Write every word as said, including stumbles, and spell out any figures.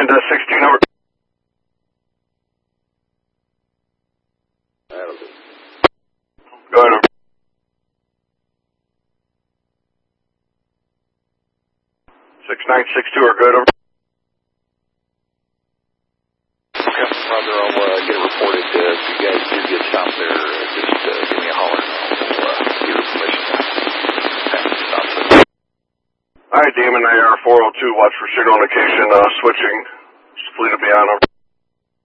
Diamond uh, sixteen over. Go ahead. six nine six two are good over. Okay, Roger, I'll uh, get it reported. Uh, if you guys do get stopped there, uh, just uh, give me a holler and I'll uh, give you permission to stop there. Alright, Demon A R four oh two, watch for signal indication, uh, switching. Fleet will be on over.